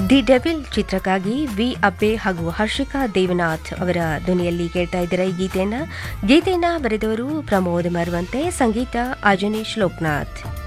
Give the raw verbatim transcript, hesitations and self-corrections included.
The devil ಚಿತ್ರಕ್ಕಾಗಿ V Abbey ಹಾಗೂ ಹರ್ಷಿಕಾ ದೇವನಾಥ್ ಅವರ ಧ್ವನಿಯಲ್ಲಿ ಕೇಳ್ತಾ ಇದ್ದಾರೆ ಈ ಗೀತೆಯನ್ನ ಗೀತೆಯನ್ನ ಬರೆದವರು ಪ್ರಮೋದ್ ಮರುವಂತೆ, ಸಂಗೀತ ಅಜನೀಶ್ ಲೋಕನಾಥ್.